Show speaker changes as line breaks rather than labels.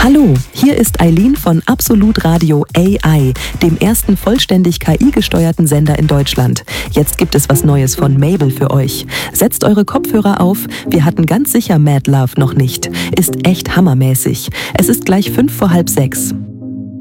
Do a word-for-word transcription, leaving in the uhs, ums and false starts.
Hallo, hier ist Eileen von Absolut Radio A I, dem ersten vollständig K I-gesteuerten Sender in Deutschland. Jetzt gibt es was Neues von Mabel für euch. Setzt eure Kopfhörer auf, wir hatten ganz sicher Mad Love noch nicht. Ist echt hammermäßig. Es ist gleich fünf vor halb sechs.